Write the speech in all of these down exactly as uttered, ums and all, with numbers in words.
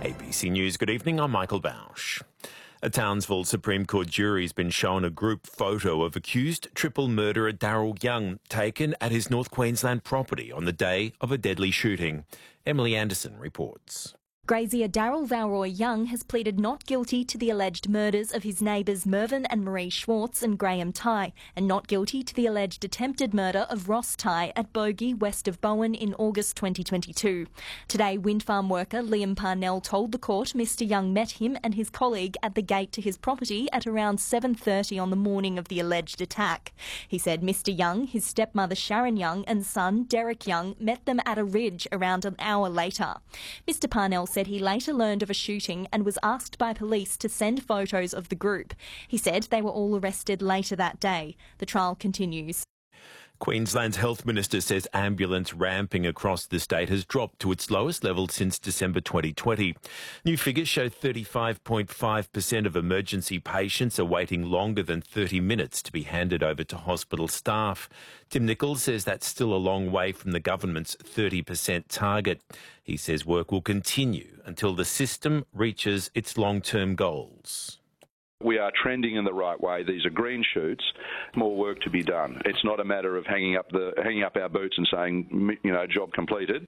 A B C News, good evening, I'm Michael Bausch. A Townsville Supreme Court jury has been shown a group photo of accused triple murderer Daryl Young taken at his North Queensland property on the day of a deadly shooting. Emily Anderson reports. Grazier Daryl Valroy Young has pleaded not guilty to the alleged murders of his neighbours Mervyn and Marie Schwartz and Graham Tighe, and not guilty to the alleged attempted murder of Ross Tighe at Bogey, west of Bowen, in August twenty twenty-two. Today, wind farm worker Liam Parnell told the court Mister Young met him and his colleague at the gate to his property at around seven thirty on the morning of the alleged attack. He said Mister Young, his stepmother Sharon Young and son Derek Young met them at a ridge around an hour later. Mister Parnell said he later learned of a shooting and was asked by police to send photos of the group. He said they were all arrested later that day. The trial continues. Queensland's Health Minister says ambulance ramping across the state has dropped to its lowest level since December twenty twenty. New figures show thirty-five point five percent of emergency patients are waiting longer than thirty minutes to be handed over to hospital staff. Tim Nichols says that's still a long way from the government's thirty percent target. He says work will continue until the system reaches its long-term goals. We are trending in the right way. These are green shoots. More work to be done. It's not a matter of hanging up the hanging up our boots and saying, you know, job completed.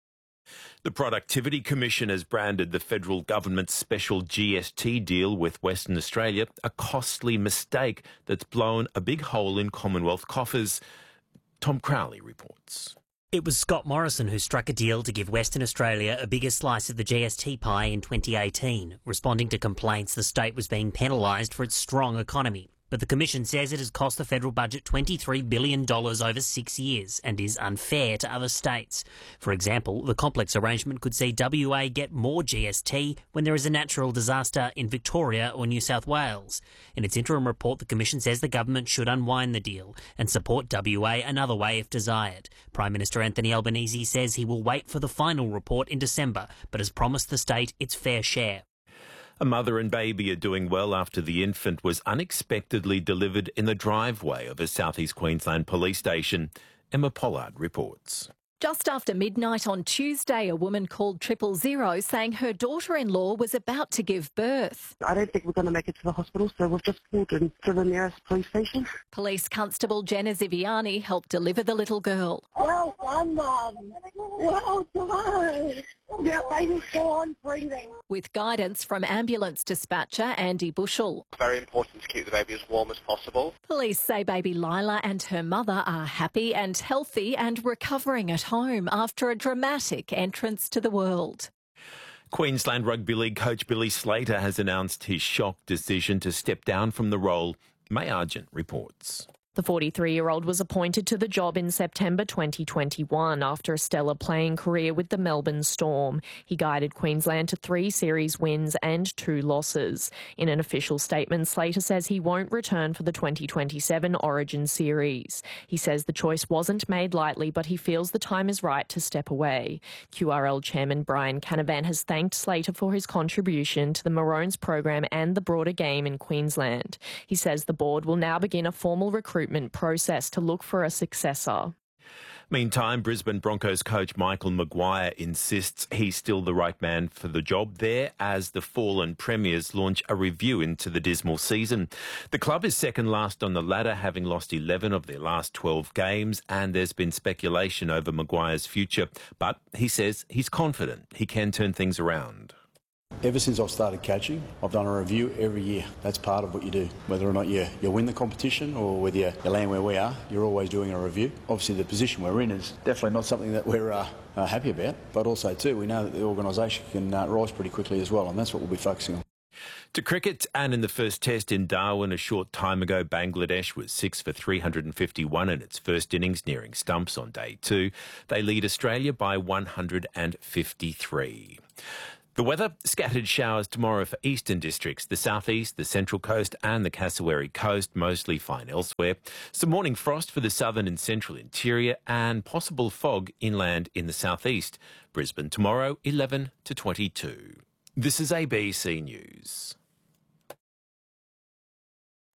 The Productivity Commission has branded the federal government's special G S T deal with Western Australia a costly mistake that's blown a big hole in Commonwealth coffers. Tom Crowley reports. It was Scott Morrison who struck a deal to give Western Australia a bigger slice of the G S T pie in twenty eighteen, responding to complaints the state was being penalised for its strong economy. But the Commission says it has cost the federal budget twenty-three billion dollars over six years and is unfair to other states. For example, the complex arrangement could see W A get more G S T when there is a natural disaster in Victoria or New South Wales. In its interim report, the Commission says the government should unwind the deal and support W A another way if desired. Prime Minister Anthony Albanese says he will wait for the final report in December, but has promised the state its fair share. A mother and baby are doing well after the infant was unexpectedly delivered in the driveway of a South East Queensland police station. Emma Pollard reports. Just after midnight on Tuesday, a woman called triple zero saying her daughter-in-law was about to give birth. I don't think we're going to make it to the hospital, so we've just pulled in to the nearest police station. Police Constable Jenna Ziviani helped deliver the little girl. Well done, Mum. Well done. Your baby's still on breathing. With guidance from ambulance dispatcher Andy Bushell. Very important to keep the baby as warm as possible. Police say baby Lila and her mother are happy and healthy and recovering at home after a dramatic entrance to the world. Queensland Rugby League coach Billy Slater has announced his shock decision to step down from the role. May Argent reports. The forty-three-year-old was appointed to the job in September twenty twenty-one after a stellar playing career with the Melbourne Storm. He guided Queensland to three series wins and two losses. In an official statement, Slater says he won't return for the twenty twenty-seven Origin series. He says the choice wasn't made lightly, but he feels the time is right to step away. Q R L chairman Brian Canavan has thanked Slater for his contribution to the Maroons program and the broader game in Queensland. He says the board will now begin a formal recruitment process to look for a successor. Meantime, Brisbane Broncos coach Michael Maguire insists he's still the right man for the job there as the fallen premiers launch a review into the dismal season. The club is second last on the ladder, having lost eleven of their last twelve games, and there's been speculation over Maguire's future. But he says he's confident he can turn things around. Ever since I've started coaching, I've done a review every year. That's part of what you do. Whether or not you, you win the competition or whether you, you land where we are, you're always doing a review. Obviously, the position we're in is definitely not something that we're uh, uh, happy about, but also, too, we know that the organisation can uh, rise pretty quickly as well, and that's what we'll be focusing on. To cricket, and in the first test in Darwin a short time ago, Bangladesh was six for three hundred fifty-one in its first innings, nearing stumps on day two. They lead Australia by one hundred fifty-three. The weather, scattered showers tomorrow for eastern districts, the southeast, the central coast and the Cassowary coast, mostly fine elsewhere. Some morning frost for the southern and central interior and possible fog inland in the southeast. Brisbane tomorrow, eleven to twenty-two. This is A B C News.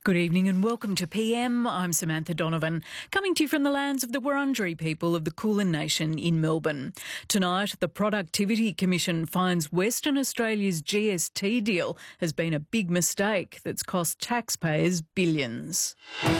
Good evening and welcome to P M. I'm Samantha Donovan, coming to you from the lands of the Wurundjeri people of the Kulin Nation in Melbourne. Tonight, the Productivity Commission finds Western Australia's G S T deal has been a big mistake that's cost taxpayers billions.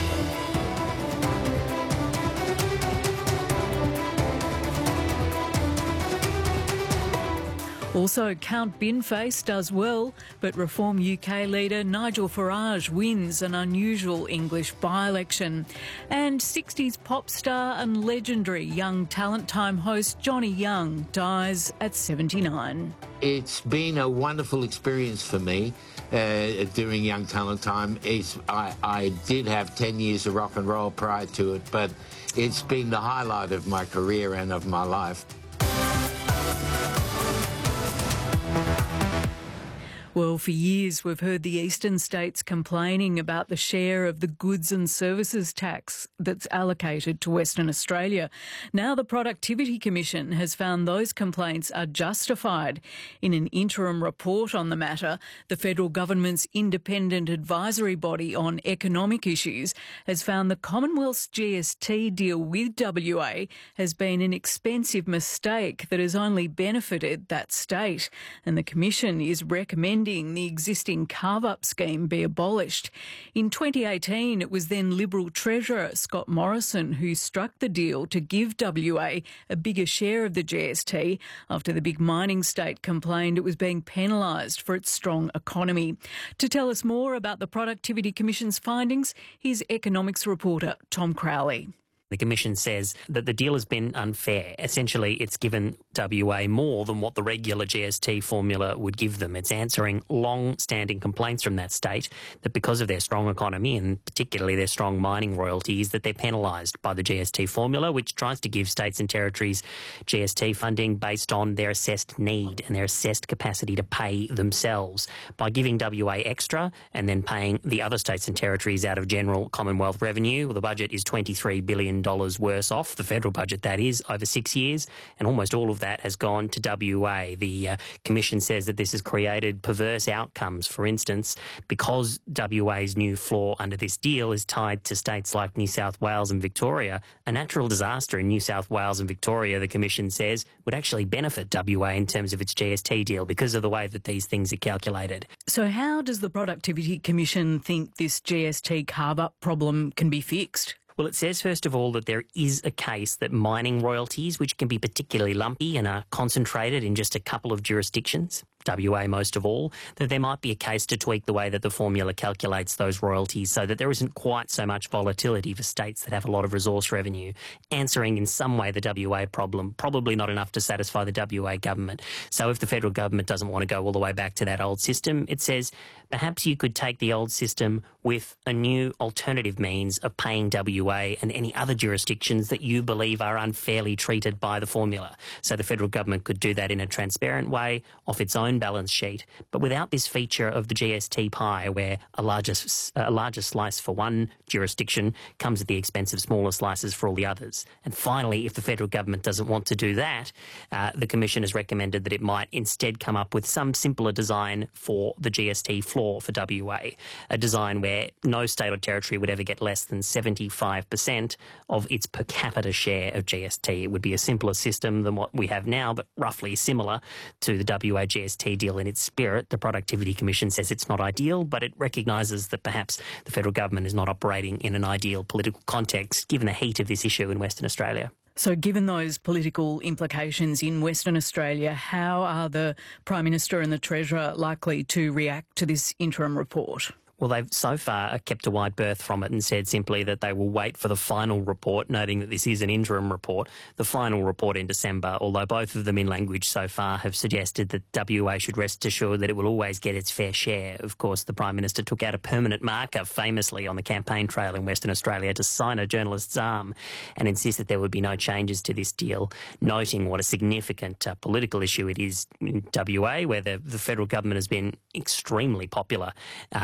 Also, Count Binface does well, but Reform U K leader Nigel Farage wins an unusual English by-election. And sixties pop star and legendary Young Talent Time host Johnny Young dies at seventy-nine. It's been a wonderful experience for me uh, during Young Talent Time. It's, I, I did have ten years of rock and roll prior to it, but it's been the highlight of my career and of my life. Well, for years we've heard the eastern states complaining about the share of the goods and services tax that's allocated to Western Australia. Now the Productivity Commission has found those complaints are justified. In an interim report on the matter, the federal government's independent advisory body on economic issues has found the Commonwealth's G S T deal with W A has been an expensive mistake that has only benefited that state. And the Commission is recommending the existing carve-up scheme be abolished. In twenty eighteen, it was then Liberal Treasurer Scott Morrison who struck the deal to give W A a bigger share of the G S T after the big mining state complained it was being penalised for its strong economy. To tell us more about the Productivity Commission's findings, here's economics reporter Tom Crowley. The Commission says that the deal has been unfair. Essentially, it's given W A more than what the regular G S T formula would give them. It's answering long-standing complaints from that state that because of their strong economy and particularly their strong mining royalties, that they're penalised by the G S T formula, which tries to give states and territories G S T funding based on their assessed need and their assessed capacity to pay themselves. By giving W A extra and then paying the other states and territories out of general Commonwealth revenue, well, the budget is twenty-three billion dollars worse off, the federal budget that is, over six years, and almost all of that has gone to W A. The uh, Commission says that this has created perverse outcomes. For instance, because W A's new floor under this deal is tied to states like New South Wales and Victoria, a natural disaster in New South Wales and Victoria, the Commission says, would actually benefit W A in terms of its G S T deal because of the way that these things are calculated. So how does the Productivity Commission think this G S T carve-up problem can be fixed? Well, it says, first of all, that there is a case that mining royalties, which can be particularly lumpy and are concentrated in just a couple of jurisdictions, W A most of all, that there might be a case to tweak the way that the formula calculates those royalties so that there isn't quite so much volatility for states that have a lot of resource revenue, answering in some way the W A problem, probably not enough to satisfy the W A government. So if the federal government doesn't want to go all the way back to that old system, it says perhaps you could take the old system with a new alternative means of paying W A and any other jurisdictions that you believe are unfairly treated by the formula. So the federal government could do that in a transparent way off its own balance sheet, but without this feature of the G S T pie where a larger, a larger slice for one jurisdiction comes at the expense of smaller slices for all the others. And finally, if the federal government doesn't want to do that, uh, the Commission has recommended that it might instead come up with some simpler design for the G S T floor for W A, a design where no state or territory would ever get less than seventy-five percent of its per capita share of G S T. It would be a simpler system than what we have now, but roughly similar to the W A G S T deal in its spirit. The Productivity Commission says it's not ideal, but it recognises that perhaps the federal government is not operating in an ideal political context given the heat of this issue in Western Australia. So given those political implications in Western Australia, how are the Prime Minister and the Treasurer likely to react to this interim report? Well, they've so far kept a wide berth from it and said simply that they will wait for the final report, noting that this is an interim report, the final report in December, although both of them in language so far have suggested that W A should rest assured that it will always get its fair share. Of course, the Prime Minister took out a permanent marker famously on the campaign trail in Western Australia to sign a journalist's arm and insist that there would be no changes to this deal, noting what a significant uh, political issue it is in W A, where the, the federal government has been extremely popular um, and, and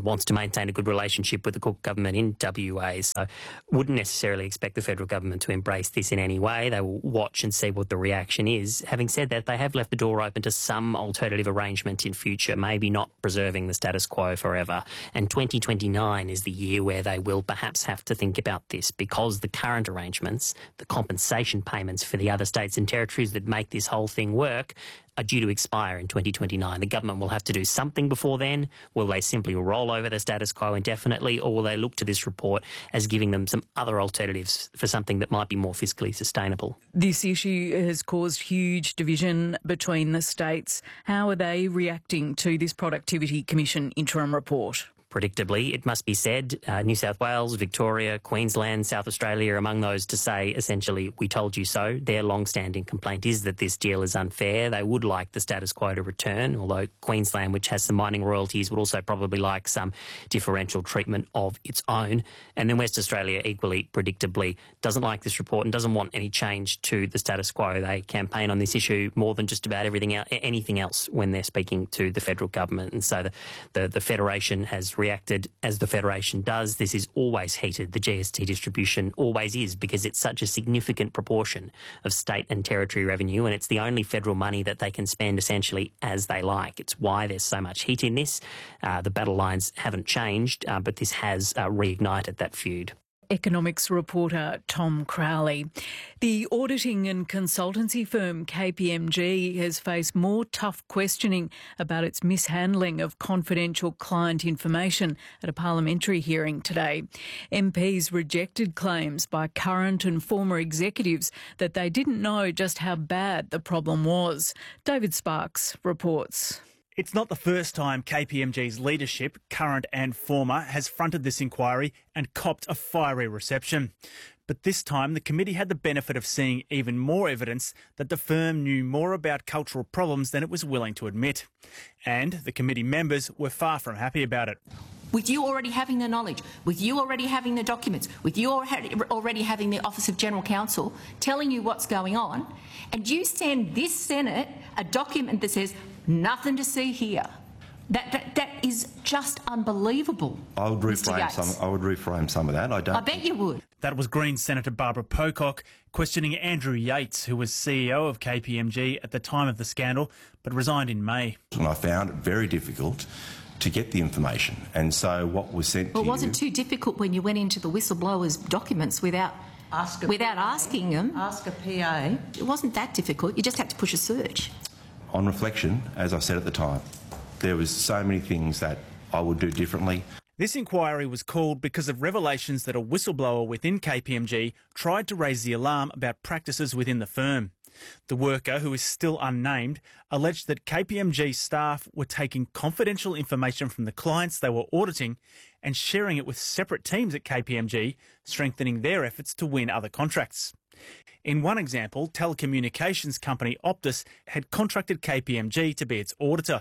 wants to maintain a good relationship with the Cook government in W A, so wouldn't necessarily expect the federal government to embrace this in any way. They will watch and see what the reaction is. Having said that, they have left the door open to some alternative arrangement in future, maybe not preserving the status quo forever. And twenty twenty-nine is the year where they will perhaps have to think about this, because the current arrangements, the compensation payments for the other states and territories that make this whole thing work, are due to expire in twenty twenty-nine. The government will have to do something before then. Will they simply roll over the status quo indefinitely, or will they look to this report as giving them some other alternatives for something that might be more fiscally sustainable? This issue has caused huge division between the states. How are they reacting to this Productivity Commission interim report? Predictably, it must be said, uh, New South Wales, Victoria, Queensland, South Australia are among those to say, essentially, we told you so. Their long-standing complaint is that this deal is unfair. They would like the status quo to return, although Queensland, which has some mining royalties, would also probably like some differential treatment of its own. And then West Australia, equally predictably, doesn't like this report and doesn't want any change to the status quo. They campaign on this issue more than just about everything else, anything else when they're speaking to the federal government. And so the, the, the Federation has reacted as the Federation does. This is always heated. The G S T distribution always is, because it's such a significant proportion of state and territory revenue, and it's the only federal money that they can spend essentially as they like. It's why there's so much heat in this. Uh, the battle lines haven't changed, uh, but this has uh, reignited that feud. Economics reporter Tom Crowley. The auditing and consultancy firm K P M G has faced more tough questioning about its mishandling of confidential client information at a parliamentary hearing today. M Ps rejected claims by current and former executives that they didn't know just how bad the problem was. David Sparks reports. It's not the first time K P M G's leadership, current and former, has fronted this inquiry and copped a fiery reception. But this time the committee had the benefit of seeing even more evidence that the firm knew more about cultural problems than it was willing to admit. And the committee members were far from happy about it. With you already having the knowledge, with you already having the documents, with you already having the Office of General Counsel telling you what's going on, and you send this Senate a document that says nothing to see here. That, that, that is just unbelievable. I would reframe some. I would reframe some of that. I don't. I bet you would. That was Greens Senator Barbara Pocock questioning Andrew Yates, who was C E O of K P M G at the time of the scandal, but resigned in May. And I found it very difficult to get the information, and so what was sent well, to you... It wasn't too difficult when you went into the whistleblower's documents without ask a without P A, asking them. Ask a P A. It wasn't that difficult. You just had to push a search. On reflection, as I said at the time, there was so many things that I would do differently. This inquiry was called because of revelations that a whistleblower within K P M G tried to raise the alarm about practices within the firm. The worker, who is still unnamed, alleged that K P M G staff were taking confidential information from the clients they were auditing and sharing it with separate teams at K P M G, strengthening their efforts to win other contracts. In one example, telecommunications company Optus had contracted K P M G to be its auditor.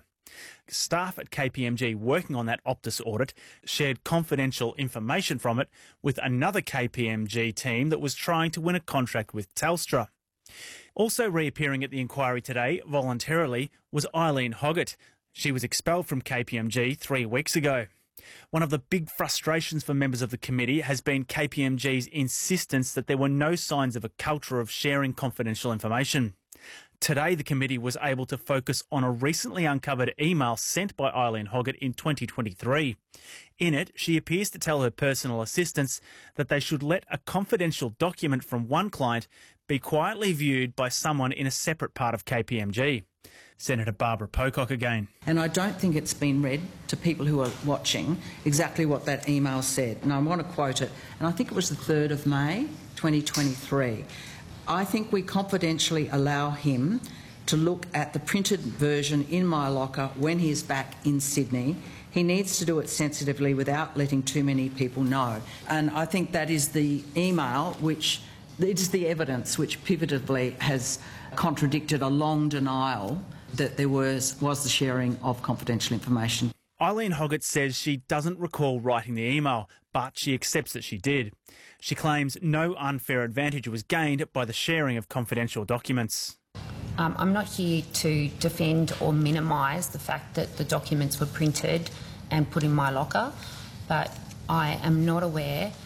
Staff at K P M G working on that Optus audit shared confidential information from it with another K P M G team that was trying to win a contract with Telstra. Also reappearing at the inquiry today, voluntarily, was Eileen Hoggett. She was expelled from K P M G three weeks ago. One of the big frustrations for members of the committee has been K P M G's insistence that there were no signs of a culture of sharing confidential information. Today, the committee was able to focus on a recently uncovered email sent by Eileen Hoggett in twenty twenty-three. In it, she appears to tell her personal assistants that they should let a confidential document from one client be quietly viewed by someone in a separate part of K P M G. Senator Barbara Pocock again. And I don't think it's been read to people who are watching exactly what that email said. And I want to quote it. And I think it was the third of May, twenty twenty-three. I think we confidentially allow him to look at the printed version in my locker when he is back in Sydney. He needs to do it sensitively without letting too many people know. And I think that is the email which, it is the evidence which pivotably has contradicted a long denial that there was, was the sharing of confidential information. Eileen Hoggett says she doesn't recall writing the email, but she accepts that she did. She claims no unfair advantage was gained by the sharing of confidential documents. Um, I'm not here to defend or minimise the fact that the documents were printed and put in my locker, but I am not aware